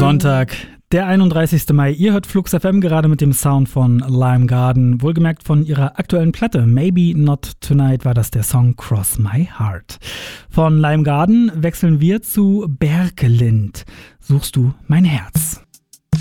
Sonntag, der 31. Mai. Ihr hört Flux FM gerade mit dem Sound von Lime Garden. Wohlgemerkt von ihrer aktuellen Platte. Maybe Not Tonight war das der Song Cross My Heart. Von Lime Garden wechseln wir zu Berkelind. Suchst du mein Herz?